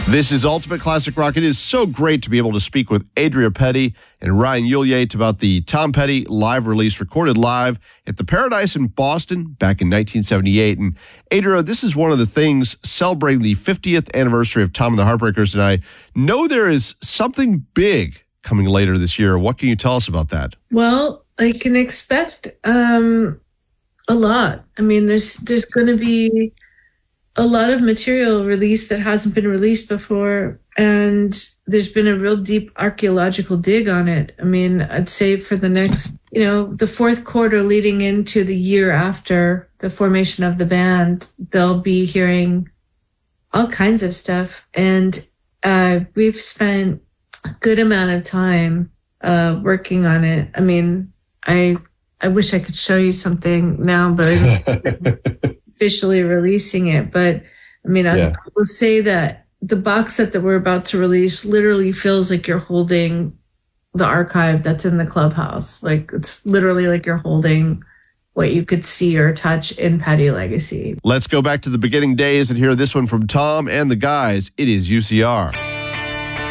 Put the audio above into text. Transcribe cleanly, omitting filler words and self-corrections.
This is Ultimate Classic Rock. It is so great to be able to speak with Adria Petty and Ryan Ulyate about the Tom Petty live release, recorded live at the Paradise in Boston back in 1978. And Adria, this is one of the things celebrating the 50th anniversary of Tom and the Heartbreakers, and I know there is something big coming later this year. What can you tell us about that? Well, I can expect a lot. I mean, there's going to be a lot of material released that hasn't been released before, and there's been a real deep archaeological dig on it. I mean, I'd say for the next, the fourth quarter leading into the year after the formation of the band, they'll be hearing all kinds of stuff. And we've spent a good amount of time working on it. I mean, I wish I could show you something now, but I'm officially releasing it. But I mean, I will say that the box set that we're about to release literally feels like you're holding the archive that's in the clubhouse. Like, it's literally like you're holding what you could see or touch in Petty Legacy. Let's go back to the beginning days and hear this one from Tom and the guys. It is UCR.